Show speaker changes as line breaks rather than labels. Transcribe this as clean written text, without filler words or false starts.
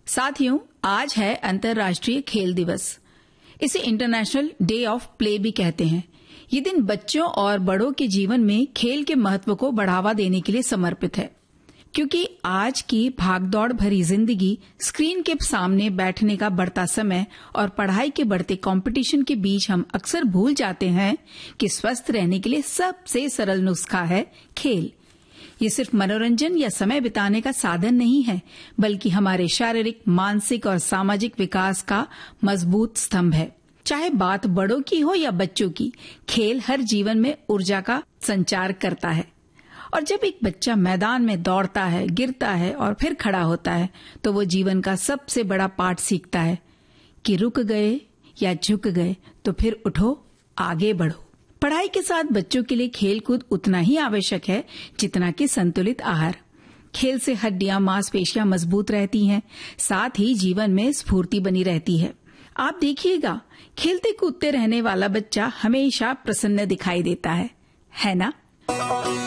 साथियों, आज है अंतर्राष्ट्रीय खेल दिवस। इसे इंटरनेशनल डे ऑफ प्ले भी कहते हैं। ये दिन बच्चों और बड़ों के जीवन में खेल के महत्व को बढ़ावा देने के लिए समर्पित है, क्योंकि आज की भागदौड़ भरी जिंदगी, स्क्रीन के सामने बैठने का बढ़ता समय और पढ़ाई के बढ़ते कंपटीशन के बीच हम अक्सर भूल जाते हैं कि स्वस्थ रहने के लिए सबसे सरल नुस्खा है खेल। ये सिर्फ मनोरंजन या समय बिताने का साधन नहीं है, बल्कि हमारे शारीरिक, मानसिक और सामाजिक विकास का मजबूत स्तंभ है। चाहे बात बड़ों की हो या बच्चों की, खेल हर जीवन में ऊर्जा का संचार करता है। और जब एक बच्चा मैदान में दौड़ता है, गिरता है और फिर खड़ा होता है, तो वो जीवन का सबसे बड़ा पाठ सीखता है कि रुक गए या झुक गए तो फिर उठो, आगे बढ़ो। पढ़ाई के साथ बच्चों के लिए खेल कूद उतना ही आवश्यक है जितना कि संतुलित आहार। खेल से हड्डियां, मांसपेशियां मजबूत रहती हैं, साथ ही जीवन में स्फूर्ति बनी रहती है। आप देखिएगा, खेलते कूदते रहने वाला बच्चा हमेशा प्रसन्न दिखाई देता है ना?